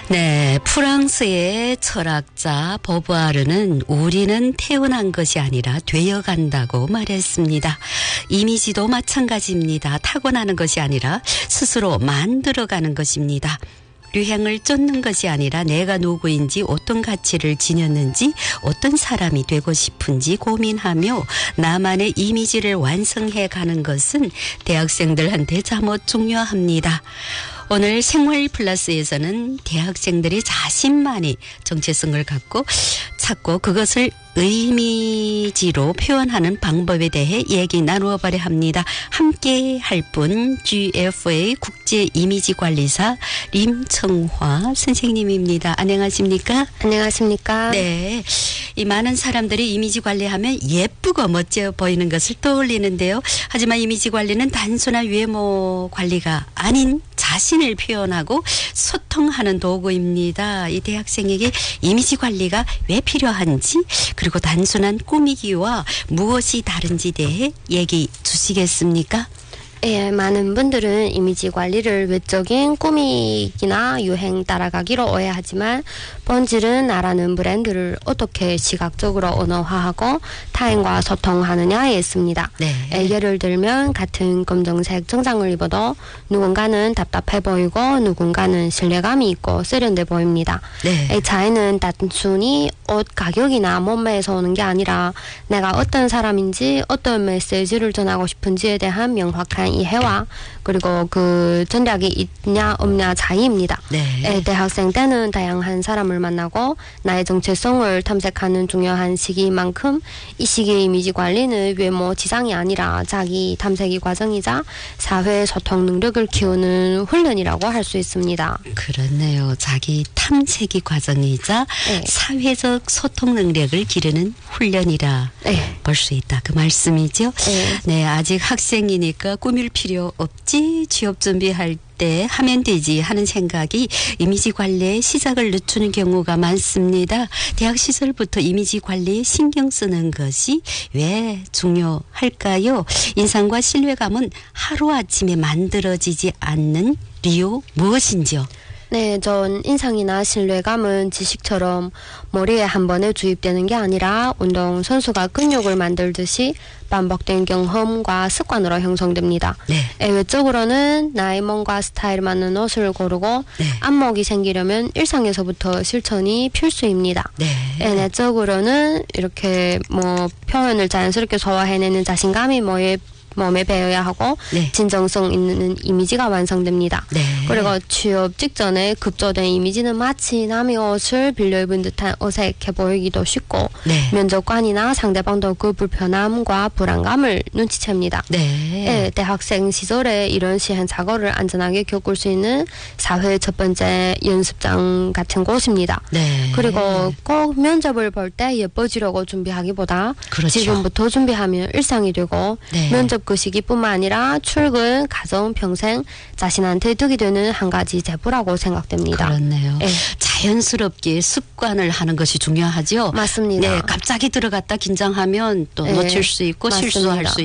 네, 프랑스의 철학자 보부아르는 우리는 태어난 것이 아니라 되어간다고 말했습니다. 이미지도 마찬가지입니다. 타고나는 것이 아니라 스스로 만들어가는 것입니다. 유행을 쫓는 것이 아니라 내가 누구인지 어떤 가치를 지녔는지 어떤 사람이 되고 싶은지 고민하며 나만의 이미지를 완성해 가는 것은 대학생들한테 참으로 중요합니다. 오늘 생활 플러스에서는 대학생들이 자신만이 정체성을 갖고 찾고 그것을 이미지로 표현하는 방법에 대해 얘기 나누어 보려 합니다. 함께 할 분 GFA 국제이미지관리사 림청화 선생님입니다. 안녕하십니까? 안녕하십니까? 네, 이 많은 사람들이 이미지 관리하면 예쁘고 멋져 보이는 것을 떠올리는데요. 하지만 이미지 관리는 단순한 외모 관리가 아닌 자신을 표현하고 소통하는 도구입니다. 이 대학생에게 이미지 관리가 왜 필요한지 그리고 단순한 꾸미기와 무엇이 다른지 대해 얘기 주시겠습니까? 예, 많은 분들은 이미지 관리를 외적인 꾸미기나 유행 따라가기로 오해하지만 본질은 나라는 브랜드를 어떻게 시각적으로 언어화하고 타인과 소통하느냐에 있습니다. 네. 예를 들면 같은 검정색 정장을 입어도 누군가는 답답해 보이고 누군가는 신뢰감이 있고 세련돼 보입니다. 네. 이 차이는 단순히 옷 가격이나 몸매에서 오는 게 아니라 내가 어떤 사람인지 어떤 메시지를 전하고 싶은지에 대한 명확한 이해와 그리고 그 전략이 있냐 없냐 차이입니다. 네. 대학생 때는 다양한 사람을 만나고 나의 정체성을 탐색하는 중요한 시기인 만큼 이 시기의 이미지 관리는 외모 지상이 아니라 자기 탐색의 과정이자 사회 소통 능력을 키우는 훈련이라고 할 수 있습니다. 그렇네요. 자기 탐색의 과정이자 네. 사회적 소통 능력을 기르는 훈련이라 네. 볼 수 있다. 그 말씀이죠. 네. 네, 아직 학생이니까 꾸밀 필요 없지. 취업 준비할 때 하면 되지 하는 생각이 이미지 관리에 시작을 늦추는 경우가 많습니다. 대학 시절부터 이미지 관리에 신경 쓰는 것이 왜 중요할까요? 인상과 신뢰감은 하루아침에 만들어지지 않는 이유 무엇인지요? 네, 전 인상이나 신뢰감은 지식처럼 머리에 한 번에 주입되는 게 아니라 운동선수가 근육을 만들듯이 반복된 경험과 습관으로 형성됩니다. 네. 외적으로는 나의 몸과 스타일 맞는 옷을 고르고 네. 안목이 생기려면 일상에서부터 실천이 필수입니다. 네. 내적으로는 이렇게 표현을 자연스럽게 소화해내는 자신감이 몸에 배어야 하고 네. 진정성 있는 이미지가 완성됩니다. 네. 그리고 취업 직전에 급조된 이미지는 마치 남의 옷을 빌려 입은 듯한 어색해 보이기도 쉽고 네. 면접관이나 상대방도 그 불편함과 불안감을 눈치챕니다. 네. 대학생 시절에 이런 시행착오를 안전하게 겪을 수 있는 사회의 첫 번째 연습장 같은 곳입니다. 네. 그리고 꼭 면접을 볼 때 예뻐지려고 준비하기보다 그렇죠. 지금부터 준비하면 일상이 되고 네. 면접 그 시기뿐만 아니라 출근, 가정, 평생 자신한테 득이 되는 한 가지 제보라고 생각됩니다. 그렇네요. 네. 자연스럽게 습관을 하는 것이 중요하죠. 맞습니다. 네, 갑자기 들어갔다 긴장하면 또 네. 놓칠 수 있고 맞습니다. 실수할 수